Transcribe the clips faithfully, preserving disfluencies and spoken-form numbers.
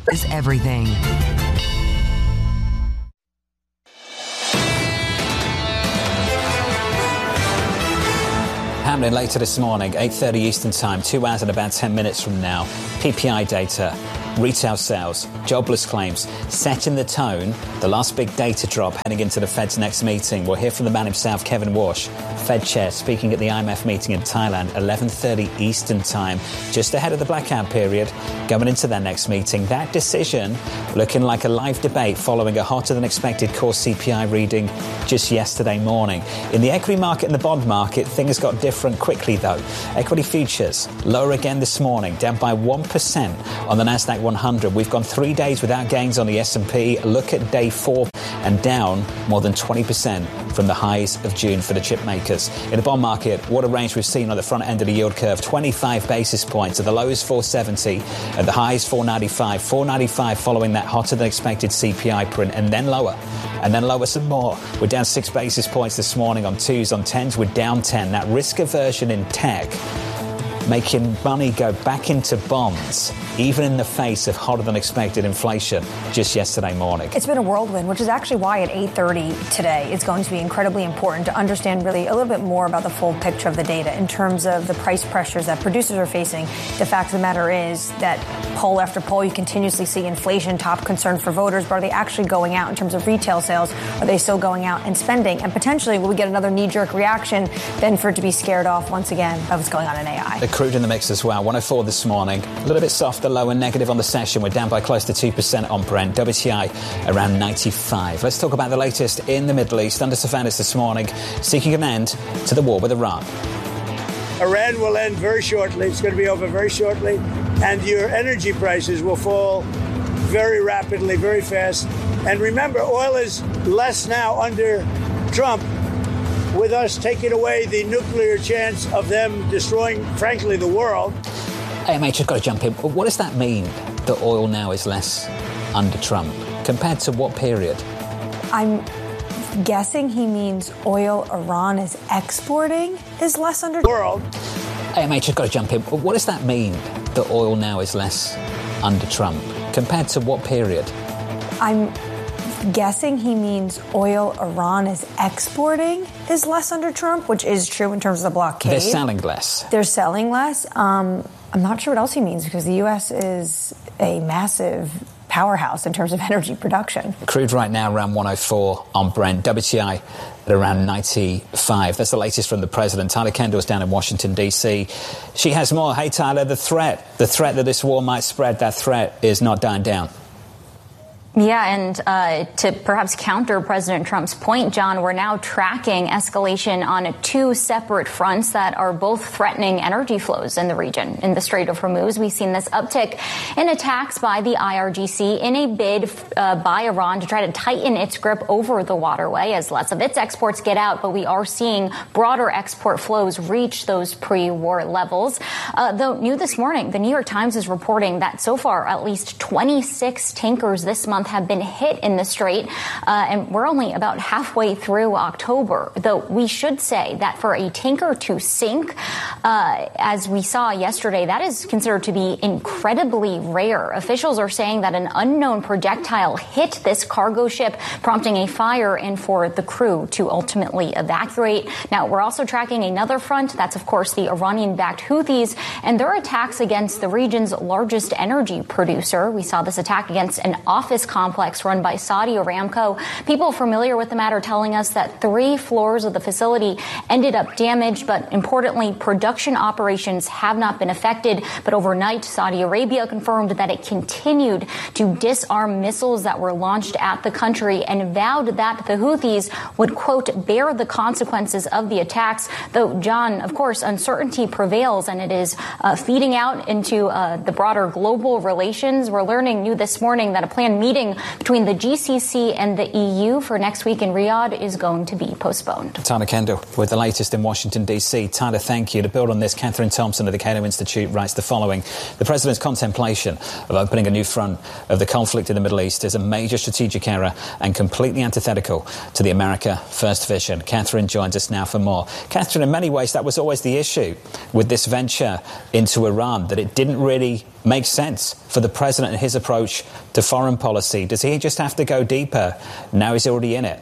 is everything. Happening later this morning, eight thirty Eastern Time, two hours and about ten minutes from now. P P I data, retail sales, jobless claims, setting the tone. The last big data drop heading into the Fed's next meeting. We'll hear from the man himself, Kevin Walsh, Fed chair, speaking at the I M F meeting in Thailand, eleven thirty Eastern Time, just ahead of the blackout period, going into their next meeting. That decision looking like a live debate following a hotter than expected core C P I reading just yesterday morning. In the equity market and the bond market, things got different quickly, though. Equity futures lower again this morning, down by one percent on the Nasdaq one hundred. We've gone three days without gains on the S and P. Look at day four and down more than twenty percent from the highs of June for the chip makers. In the bond market, what a range we've seen on the front end of the yield curve. twenty-five basis points. At the low is four seventy, at the highs four ninety-five. four ninety-five following that hotter than expected C P I print, and then lower. And then lower some more. We're down six basis points this morning on twos, on tens. We're down ten. That risk aversion in tech making money go back into bonds, even in the face of hotter than expected inflation just yesterday morning. It's been a whirlwind, which is actually why at eight thirty today it's going to be incredibly important to understand really a little bit more about the full picture of the data in terms of the price pressures that producers are facing. The fact of the matter is that poll after poll, you continuously see inflation top concern for voters, but are they actually going out in terms of retail sales? Are they still going out and spending? And potentially, will we get another knee-jerk reaction then for it to be scared off once again by what's going on in A I? The crude in the mix as well. one oh four this morning. A little bit softer, low and negative on the session. We're down by close to two percent on Brent. W T I around ninety-five. Let's talk about the latest in the Middle East. Under surveillance this morning, seeking an end to the war with Iran. Iran will end very shortly. It's going to be over very shortly. And your energy prices will fall very rapidly, very fast. And remember, oil is less now under Trump, with us taking away the nuclear chance of them destroying, frankly, the world. Hey, mate, just got to jump in. What does that mean that oil now is less under Trump? Compared to what period? I'm guessing he means oil Iran is exporting is less under the world. Hey, mate, just got to jump in. What does that mean that oil now is less under Trump? Compared to what period? I'm guessing he means oil Iran is exporting is less under Trump, which is true in terms of the blockade. They're selling less. They're selling less. Um, I'm not sure what else he means because the U S is a massive powerhouse in terms of energy production. Crude right now around one oh four on Brent. W T I at around ninety-five. That's the latest from the president. Tyler Kendall's down in Washington, D C. She has more. Hey, Tyler, the threat, the threat that this war might spread, that threat is not dying down. Yeah, and uh, to perhaps counter President Trump's point, John, we're now tracking escalation on two separate fronts that are both threatening energy flows in the region. In the Strait of Hormuz, we've seen this uptick in attacks by the I R G C in a bid uh, by Iran to try to tighten its grip over the waterway as less of its exports get out. But we are seeing broader export flows reach those pre-war levels. Uh, though new this morning, the New York Times is reporting that so far at least twenty-six tankers this month have been hit in the Strait, uh, and we're only about halfway through October. Though we should say that for a tanker to sink, uh, as we saw yesterday, that is considered to be incredibly rare. Officials are saying that an unknown projectile hit this cargo ship, prompting a fire and for the crew to ultimately evacuate. Now, we're also tracking another front. That's, of course, the Iranian-backed Houthis and their attacks against the region's largest energy producer. We saw this attack against an office complex run by Saudi Aramco. People familiar with the matter telling us that three floors of the facility ended up damaged, but importantly, production operations have not been affected. But overnight, Saudi Arabia confirmed that it continued to disarm missiles that were launched at the country and vowed that the Houthis would, quote, bear the consequences of the attacks. Though, John, of course, uncertainty prevails, and it is uh, feeding out into uh, the broader global relations. We're learning new this morning that a planned meeting between the G C C and the E U for next week in Riyadh is going to be postponed. Tyler Kendall with the latest in Washington, D C. Tyler, thank you. To build on this, Catherine Thompson of the Cato Institute writes the following. The president's contemplation of opening a new front of the conflict in the Middle East is a major strategic error and completely antithetical to the America First vision. Catherine joins us now for more. Catherine, in many ways, that was always the issue with this venture into Iran, that it didn't really make sense for the president and his approach to foreign policy? Does he just have to go deeper now he's already in it?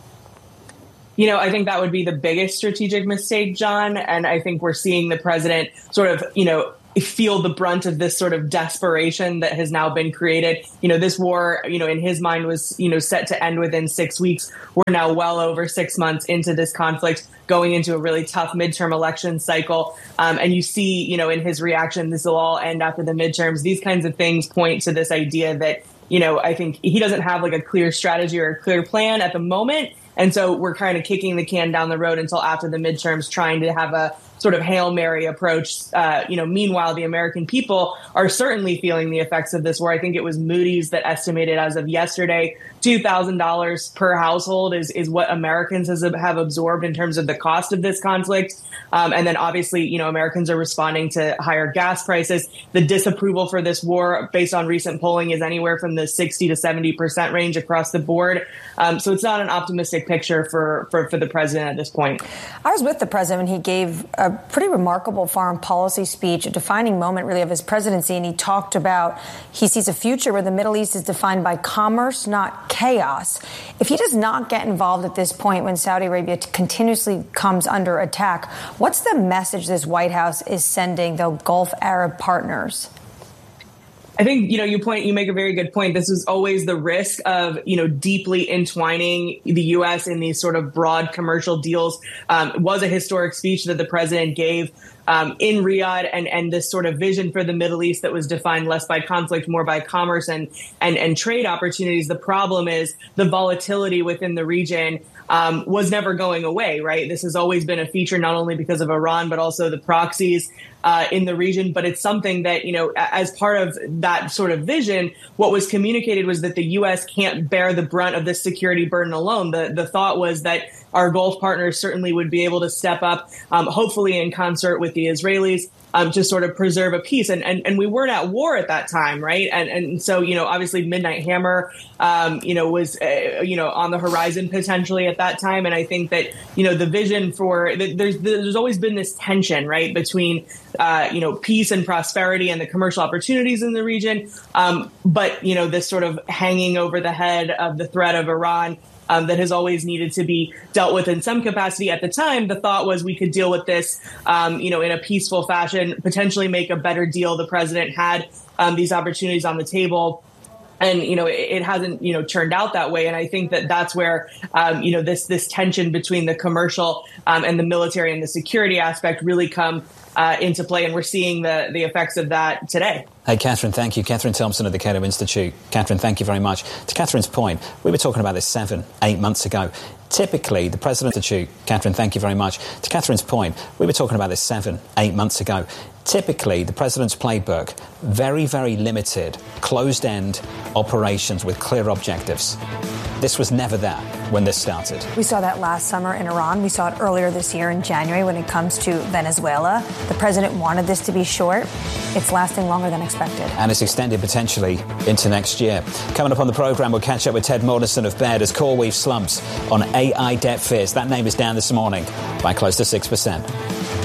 You know, I think that would be the biggest strategic mistake, John. And I think we're seeing the president sort of, you know, feel the brunt of this sort of desperation that has now been created. You know, this war, you know, in his mind was, you know, set to end within six weeks. We're now well over six months into this conflict, going into a really tough midterm election cycle. Um, and you see, you know, in his reaction, this will all end after the midterms. These kinds of things point to this idea that, you know, I think he doesn't have like a clear strategy or a clear plan at the moment. And so we're kind of kicking the can down the road until after the midterms, trying to have a sort of Hail Mary approach. Uh, you know, meanwhile, the American people are certainly feeling the effects of this war. I think it was Moody's that estimated as of yesterday, two thousand dollars per household is, is what Americans has, have absorbed in terms of the cost of this conflict. Um, and then obviously, you know, Americans are responding to higher gas prices. The disapproval for this war, based on recent polling, is anywhere from the sixty to seventy percent range across the board. Um, so it's not an optimistic picture for, for, for the president at this point. I was with the president when he gave a pretty remarkable foreign policy speech, a defining moment really of his presidency. And he talked about he sees a future where the Middle East is defined by commerce, not chaos. If he does not get involved at this point when Saudi Arabia continuously comes under attack, what's the message this White House is sending the Gulf Arab partners? I think, you know, you point, you make a very good point. This is always the risk of, you know, deeply entwining the U S in these sort of broad commercial deals. Um, it was a historic speech that the president gave um, in Riyadh, and, and this sort of vision for the Middle East that was defined less by conflict, more by commerce and, and, and trade opportunities. The problem is the volatility within the region Um, was never going away, right? This has always been a feature, not only because of Iran, but also the proxies uh, in the region. But it's something that, you know, as part of that sort of vision, what was communicated was that the U S can't bear the brunt of this security burden alone. The, the thought was that our Gulf partners certainly would be able to step up, um, hopefully in concert with the Israelis, Um, to sort of preserve a peace. And, and and we weren't at war at that time, right? And and so, you know, obviously Midnight Hammer, um, you know, was, uh, you know, on the horizon potentially at that time. And I think that, you know, the vision for, there's there's always been this tension, right, between, uh, you know, peace and prosperity and the commercial opportunities in the region. Um, but, you know, this sort of hanging over the head of the threat of Iran, Um, that has always needed to be dealt with in some capacity. At the time, the thought was we could deal with this, um, you know, in a peaceful fashion, potentially make a better deal. The president had um, these opportunities on the table. And, you know, it, it hasn't, you know, turned out that way. And I think that that's where, um, you know, this this tension between the commercial um, and the military and the security aspect really come uh, into play. And we're seeing the, the effects of that today. Hey, Catherine, thank you. Catherine Thompson of the Cato Institute. Catherine, thank you very much. To Catherine's point, we were talking about this seven, eight months ago. Typically, the President Institute, Catherine, thank you very much. To Catherine's point, we were talking about this seven, eight months ago. Typically, the president's playbook, very, very limited, closed-end operations with clear objectives. This was never that when this started. We saw that last summer in Iran. We saw it earlier this year in January when it comes to Venezuela. The president wanted this to be short. It's lasting longer than expected. And it's extended potentially into next year. Coming up on the programme, we'll catch up with Ted Mortensen of Baird as CoreWeave slumps on A I debt fears. That name is down this morning by close to six percent.